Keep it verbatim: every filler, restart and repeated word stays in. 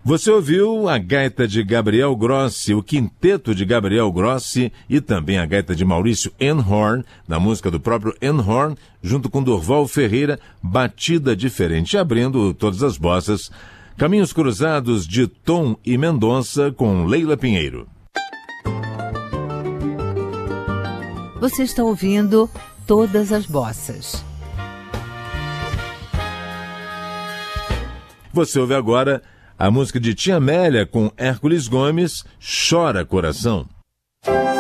Você ouviu a gaita de Gabriel Grossi, o quinteto de Gabriel Grossi e também a gaita de Maurício Einhorn, na música do próprio Einhorn, junto com Durval Ferreira, Batida Diferente, abrindo todas as bossas. Caminhos Cruzados de Tom e Mendonça com Leila Pinheiro. Você está ouvindo Todas as Bossas. Você ouve agora a música de Tia Amélia com Hércules Gomes, Chora Coração.